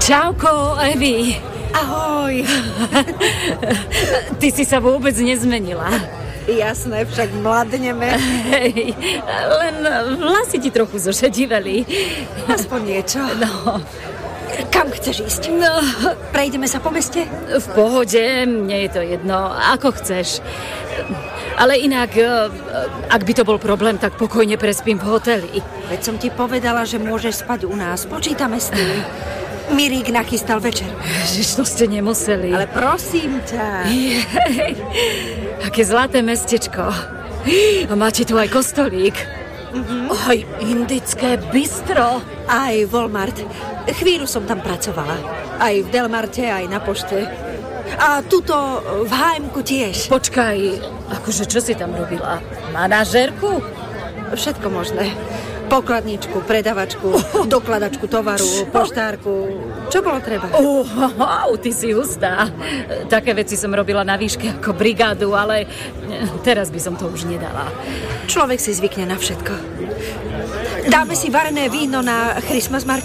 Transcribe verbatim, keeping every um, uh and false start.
Čauko, Evi. Ahoj. Ty si sa vôbec nezmenila. Jasné, však mladneme. Hej, len vlasy ti trochu zošediveli. Aspoň niečo. No. Kam chceš ísť? No. Prejdeme sa po meste? V pohode, mne je to jedno, ako chceš. Ale inak, ak by to bol problém, tak pokojne prespím v hoteli. Veď som ti povedala, že môžeš spať u nás. Počítame s tým. Mirík nachystal večer. Ježiš, to ste nemuseli. Ale prosím ťa. Jej, aké zlaté mestečko. A máte tu aj kostolík. Mm-hmm. Aj indické bistro. Aj Walmart. Chvíľu som tam pracovala. Aj v Delmarte, aj na pošte. A tuto v há emku tiež. Počkaj, akože čo si tam robila? Manažérku? Všetko možné. Pokladničku, predavačku, dokladačku tovaru, poštárku. Čo bolo treba? Oh, oh, ty si hustá. Také veci som robila na výške ako brigádu, ale teraz by som to už nedala. Človek si zvykne na všetko. Dáme si varené víno na Christmas market?